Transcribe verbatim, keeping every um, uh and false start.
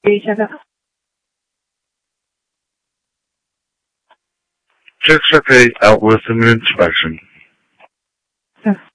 一下的。 Checks are paid out with an inspection. Yeah.